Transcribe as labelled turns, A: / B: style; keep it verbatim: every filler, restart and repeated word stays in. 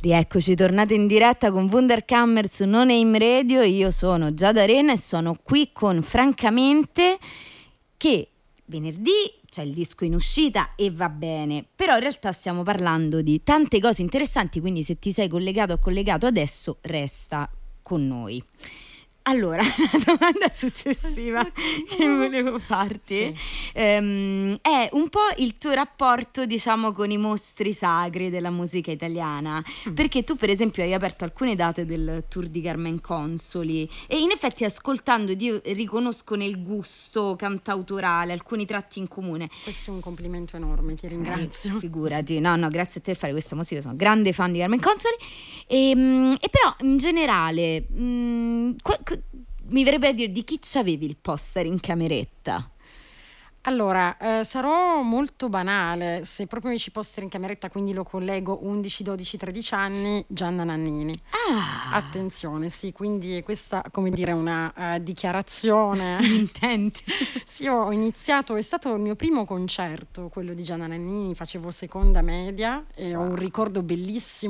A: Rieccoci, tornate in diretta con Wunderkammer su No Name Radio. Io sono Giada Arena e sono qui con Francamente, che venerdì c'è il disco in uscita e va bene, però in realtà stiamo parlando di tante cose interessanti, quindi se ti sei collegato o collegato adesso resta con noi. Allora, la domanda successiva che volevo farti sì. ehm, è un po' il tuo rapporto, diciamo, con i mostri sacri della musica italiana, mm. perché tu per esempio hai aperto alcune date del tour di Carmen Consoli e in effetti ascoltando io riconosco nel gusto cantautorale alcuni tratti in comune.
B: Questo è un complimento enorme, ti ringrazio.
A: Eh, figurati, no no, grazie a te per fare questa musica, sono grande fan di Carmen Consoli e, e però in generale mh, qu- mi verrebbe a dire di chi c'avevi il poster in cameretta?
B: Allora, eh, sarò molto banale, se proprio mi ci poster in cameretta, quindi lo collego undici, dodici, tredici anni, Gianna Nannini.
A: Ah!
B: Attenzione, sì, quindi questa, come dire, una uh, dichiarazione
A: di intenti.
B: Sì, ho iniziato, è stato il mio primo concerto, quello di Gianna Nannini, facevo seconda media e wow. ho un ricordo bellissimo